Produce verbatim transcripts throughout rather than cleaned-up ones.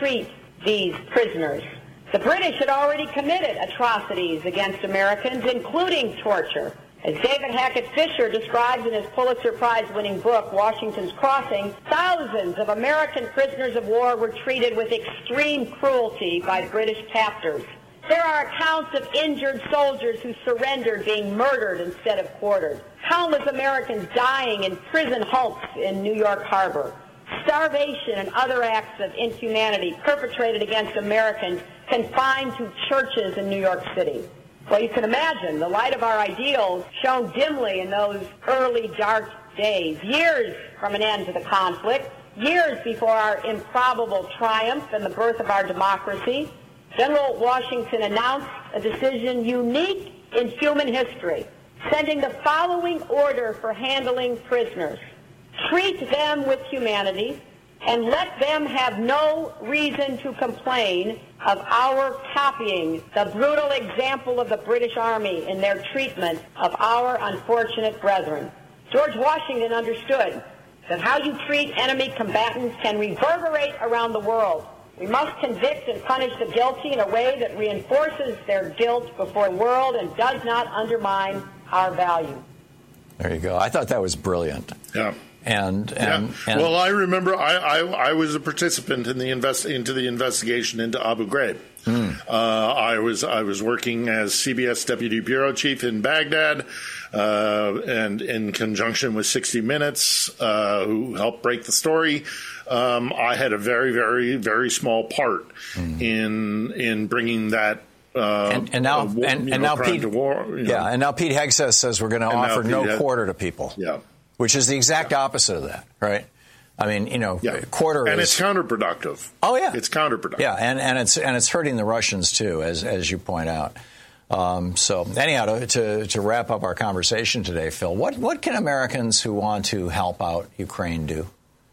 treat these prisoners. The British had already committed atrocities against Americans, including torture. As David Hackett Fischer describes in his Pulitzer Prize-winning book, Washington's Crossing, thousands of American prisoners of war were treated with extreme cruelty by British captors. There are accounts of injured soldiers who surrendered being murdered instead of quartered. Countless Americans dying in prison hulks in New York Harbor. Starvation and other acts of inhumanity perpetrated against Americans confined to churches in New York City. Well, you can imagine the light of our ideals shone dimly in those early dark days, years from an end to the conflict, years before our improbable triumph and the birth of our democracy. General Washington announced a decision unique in human history, sending the following order for handling prisoners. Treat them with humanity, and let them have no reason to complain of our copying the brutal example of the British Army in their treatment of our unfortunate brethren. George Washington understood that how you treat enemy combatants can reverberate around the world. We must convict and punish the guilty in a way that reinforces their guilt before the world and does not undermine our value. There you go. I thought that was brilliant. Yeah. And, and, yeah. and well, I remember I, I, I was a participant in the invest into the investigation into Abu Ghraib. Mm. Uh, I was I was working as C B S deputy bureau chief in Baghdad, uh, and in conjunction with sixty minutes, uh, who helped break the story. Um, I had a very very very small part mm. in in bringing that. Uh, and, and now, war, and, and know, now Pete, war, you know. yeah, and now Pete Hegseth says we're going to offer no had, quarter to people. Yeah. Which is the exact yeah. opposite of that, right? I mean, you know, yeah. quarter and is, it's counterproductive. Oh yeah, it's counterproductive. Yeah, and, and it's and it's hurting the Russians too, as as you point out. Um, so anyhow, to, to to wrap up our conversation today, Phil, what what can Americans who want to help out Ukraine do?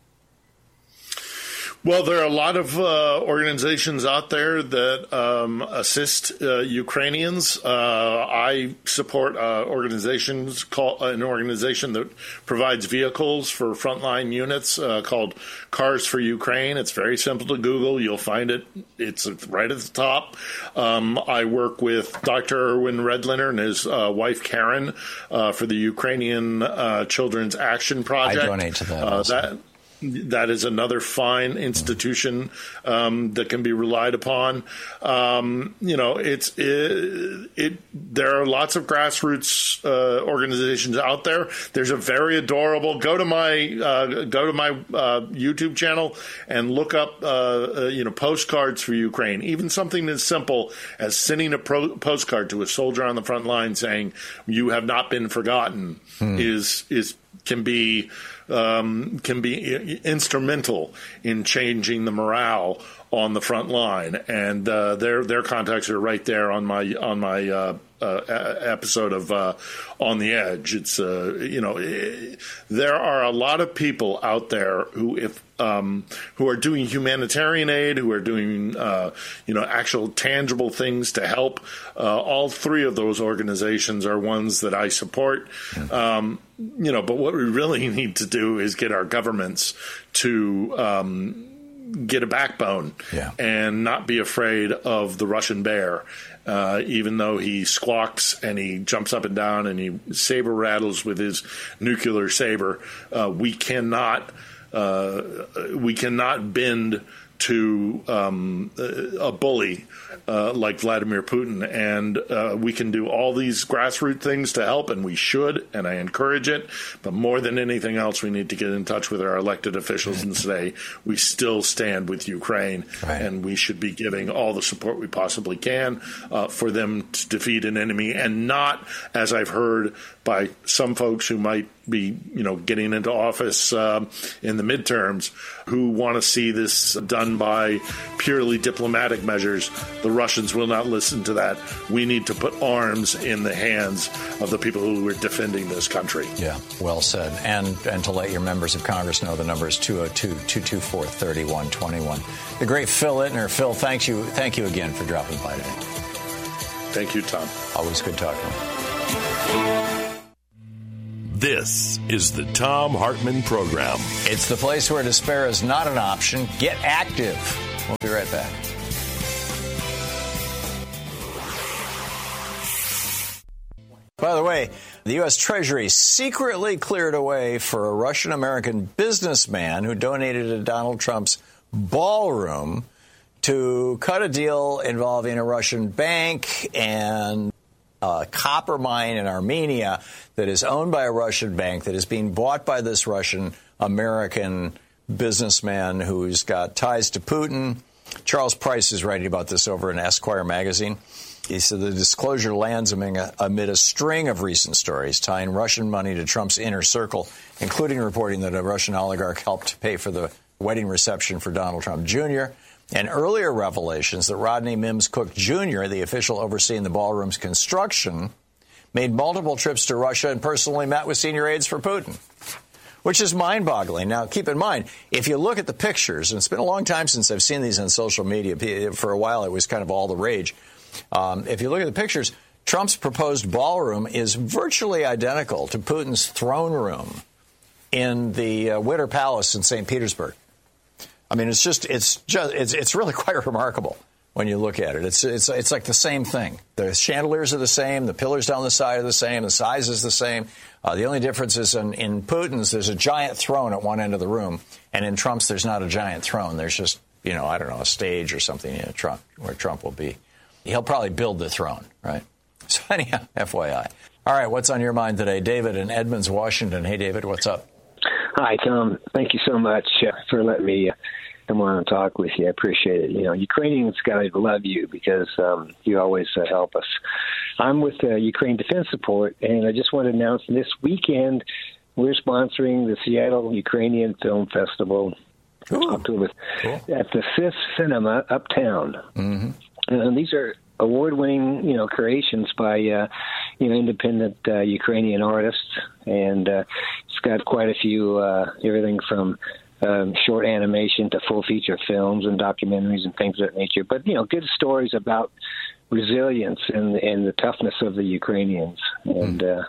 Well, there are a lot of uh, organizations out there that um, assist uh, Ukrainians. Uh, I support uh, organizations called an organization that provides vehicles for frontline units uh, called Cars for Ukraine. It's very simple to Google. You'll find it. It's right at the top. Um, I work with Doctor Erwin Redliner and his uh, wife Karen uh, for the Ukrainian uh, Children's Action Project. I donate to that. Uh, also. that That is another fine institution um, that can be relied upon. Um, you know, it's it, it. There are lots of grassroots uh, organizations out there. There's a very adorable. Go to my uh, go to my uh, YouTube channel and look up uh, uh, you know postcards for Ukraine. Even something as simple as sending a pro- postcard to a soldier on the front line saying you have not been forgotten hmm. is is can be. Um, can be instrumental in changing the morale on the front line, and uh, their their contacts are right there on my on my uh, uh, episode of uh, On the Edge. It's uh, you know it, there are a lot of people out there who if um, who are doing humanitarian aid, who are doing uh, you know actual tangible things to help. Uh, all three of those organizations are ones that I support. Um, You know, but what we really need to do is get our governments to um, get a backbone yeah. and not be afraid of the Russian bear, uh, even though he squawks and he jumps up and down and he saber rattles with his nuclear saber. Uh, we cannot, uh, we cannot bend to um, a bully uh, like Vladimir Putin. And uh, we can do all these grassroots things to help, and we should, and I encourage it. But more than anything else, we need to get in touch with our elected officials and say we still stand with Ukraine, right. and we should be giving all the support we possibly can uh, for them to defeat an enemy, and not, as I've heard by some folks who might be, you know, getting into office uh, in the midterms, who want to see this done by purely diplomatic measures. The Russians will not listen to that. We need to put arms in the hands of the people who are defending this country. Yeah, well said. And and to let your members of Congress know, the number is two oh two, two two four, three one two one. The great Phil Ittner. Phil, thank you, thank you again for dropping by today. Thank you, Tom. Always good talking. This is the Thom Hartmann Program. It's the place where despair is not an option. Get active. We'll be right back. By the way, the U S Treasury secretly cleared a way for a Russian-American businessman who donated to Donald Trump's ballroom to cut a deal involving a Russian bank and a copper mine in Armenia that is owned by a Russian bank that is being bought by this Russian-American businessman who's got ties to Putin. Charles Price is writing about this over in Esquire magazine. He said the disclosure lands amid a, amid a string of recent stories tying Russian money to Trump's inner circle, including reporting that a Russian oligarch helped pay for the wedding reception for Donald Trump Junior, and earlier revelations that Rodney Mims Cook Junior, the official overseeing the ballroom's construction, made multiple trips to Russia and personally met with senior aides for Putin, which is mind-boggling. Now, keep in mind, if you look at the pictures, and it's been a long time since I've seen these on social media. For a while, it was kind of all the rage. Um, if you look at the pictures, Trump's proposed ballroom is virtually identical to Putin's throne room in the uh, Winter Palace in Saint Petersburg. I mean, it's just, it's just, it's, it's really quite remarkable when you look at it. It's, it's, it's like the same thing. The chandeliers are the same. The pillars down the side are the same. The size is the same. Uh, the only difference is in, in Putin's, there's a giant throne at one end of the room. And in Trump's, there's not a giant throne. There's just, you know, I don't know, a stage or something, you know, Trump, where Trump will be. He'll probably build the throne, right? So anyhow, F Y I. All right, what's on your mind today? David in Edmonds, Washington. Hey, David, what's up? Hi, Tom. Thank you so much uh, for letting me uh, come on and talk with you. I appreciate it. You know, Ukrainians got to love you because um, you always uh, help us. I'm with uh, Ukraine Defense Support, and I just want to announce this weekend we're sponsoring the Seattle Ukrainian Film Festival Ooh, October cool. at the Fifth Cinema uptown. Mm-hmm. And these are award-winning, you know, creations by, uh, you know, independent uh, Ukrainian artists, and uh, it's got quite a few, uh, everything from um, short animation to full-feature films and documentaries and things of that nature. But you know, good stories about resilience and and the toughness of the Ukrainians. And uh,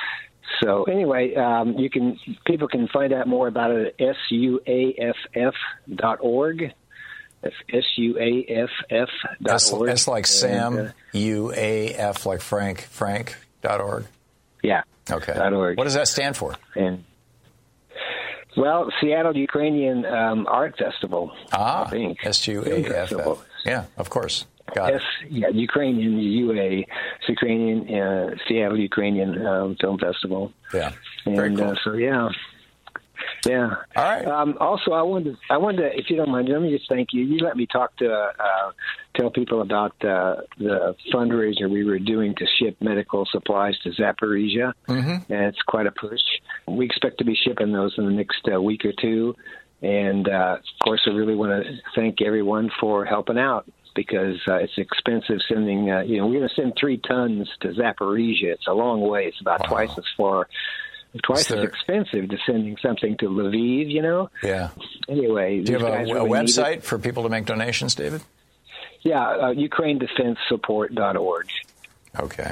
so, anyway, um, you can people can find out more about it at S U A F F dot org. That's S U A F F dot org. S like Sam, and, uh, U A F like Frank, Frank dot org. Yeah. Okay. Dot org. What does that stand for? And well, Seattle Ukrainian um, Art Festival. Ah, I think. S U A F F. Yeah, of course. Got S, it. yeah, Ukrainian, U A, Ukrainian, uh, Seattle Ukrainian um, Film Festival. Yeah. And Very cool. uh, so, yeah. Yeah. All right. Um, also, I wanted, I wanted to, if you don't mind, let me just thank you. You let me talk to, uh, tell people about uh, the fundraiser we were doing to ship medical supplies to Zaporizhia, Mm-hmm. and it's quite a push. We expect to be shipping those in the next uh, week or two, and uh, of course, I really want to thank everyone for helping out because uh, it's expensive sending. Uh, you know, we're going to send three tons to Zaporizhia. It's a long way. It's about Wow. twice as far. Twice there, as expensive to sending something to Lviv, you know? Yeah. Anyway. Do you have a, really a website for people to make donations, David? Yeah, uh, Ukraine Defense Support dot org. Okay.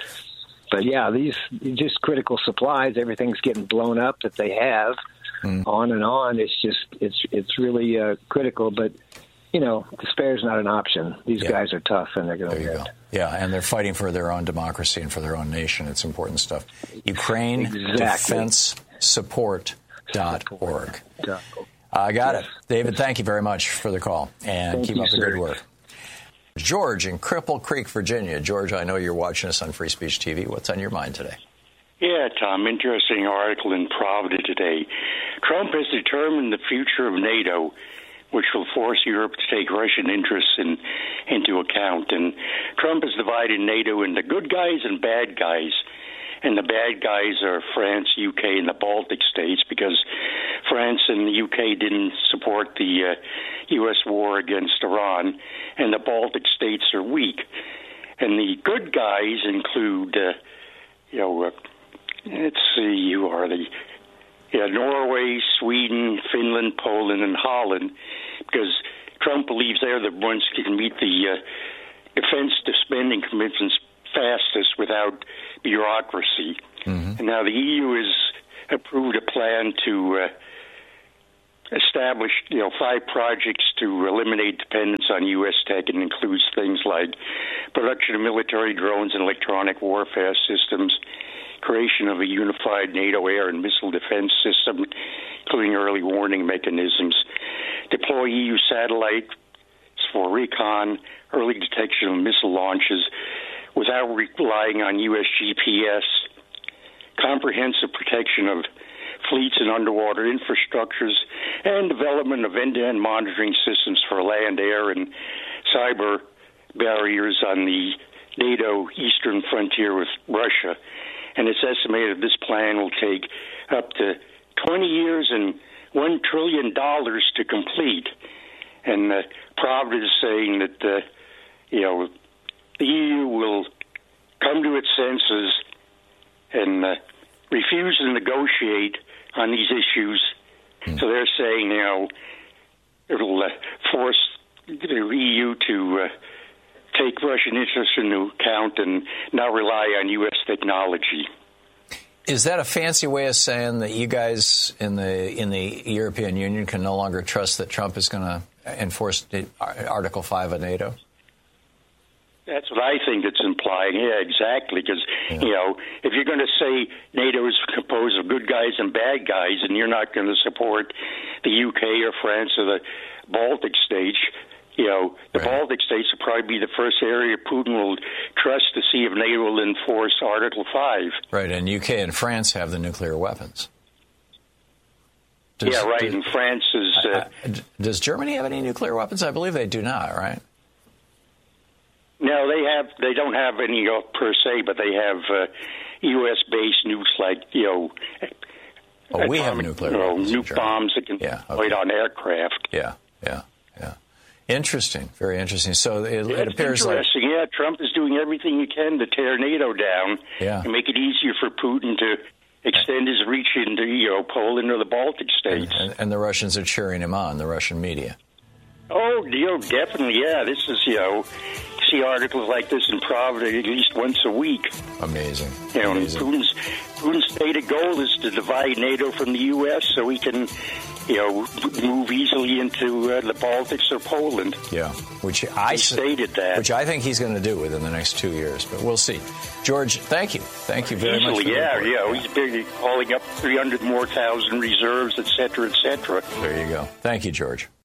But yeah, these just critical supplies, everything's getting blown up that they have, mm. on and on. It's just, it's it's really uh, critical, but, you know, despair is not an option. These yeah. guys are tough, and they're going to There you win. go. Yeah, and they're fighting for their own democracy and for their own nation. It's important stuff. Ukraine Defense Support dot org. I got yes. it. David, thank you very much for the call, and thank keep you, up the sir. good work. George in Cripple Creek, Virginia. George, I know you're watching us on Free Speech T V. What's on your mind today? Yeah, Tom, interesting article in Providence today. Trump has determined the future of NATO, which will force Europe to take Russian interests in, into account. And Trump has divided NATO into good guys and bad guys. And the bad guys are France, U K, and the Baltic states, because France and the U K didn't support the uh, U S war against Iran, and the Baltic states are weak. And the good guys include, uh, you know, uh, let's see, who are the Yeah, Norway, Sweden, Finland, Poland, and Holland, because Trump believes they're the ones who can meet the uh, defense spending commitments fastest without bureaucracy. Mm-hmm. And now the E U has approved a plan to uh, established, you know, five projects to eliminate dependence on U S tech, and includes things like production of military drones and electronic warfare systems, creation of a unified NATO air and missile defense system, including early warning mechanisms, deploy E U satellites for recon, early detection of missile launches without relying on U S G P S, comprehensive protection of fleets and underwater infrastructures, and development of end-to-end monitoring systems for land, air, and cyber barriers on the NATO eastern frontier with Russia. And it's estimated this plan will take up to twenty years and one trillion dollars to complete. And uh, Providence is saying that, uh, you know, the E U will come to its senses and uh, refuse to negotiate on these issues. Mm. So they're saying, you know, it'll uh, force the E U to uh, take Russian interests into account and not rely on U S technology. Is that a fancy way of saying that you guys in the in the European Union can no longer trust that Trump is going to enforce Article five of NATO? That's what I think it's implying. Yeah, exactly. Because, yeah. you know, if you're going to say NATO is composed of good guys and bad guys, and you're not going to support the U K or France or the Baltic states, you know, the right. Baltic states will probably be the first area Putin will trust to see if NATO will enforce Article five. Right, and U K and France have the nuclear weapons. Does, yeah, right, does, and France is... Uh, uh, does Germany have any nuclear weapons? I believe they do not, right? No, they have. They don't have any uh, per se, but they have uh, U S-based nukes like, you know... Oh, we have nuclear you know, weapons. Nuke bombs that can yeah, deployed okay. on aircraft. Yeah, yeah, yeah. Interesting, very interesting. So it, yeah, it appears interesting. like... Yeah, Trump is doing everything he can to tear NATO down yeah. and make it easier for Putin to extend his reach into, you know, Poland or the Baltic states. And, and, and the Russians are cheering him on, the Russian media. Oh, you know, definitely, yeah. This is, you know, see articles like this in Providence at least once a week. Amazing. You know, Amazing. Putin's, Putin's stated goal is to divide NATO from the U S so he can, you know, move easily into uh, the Baltics or Poland. Yeah, which I he stated that. Which I think he's going to do within the next two years, but we'll see. George, thank you, thank you very easily, much. For yeah, the yeah, he's been calling up three hundred more thousand reserves, et cetera, et cetera. There you go. Thank you, George.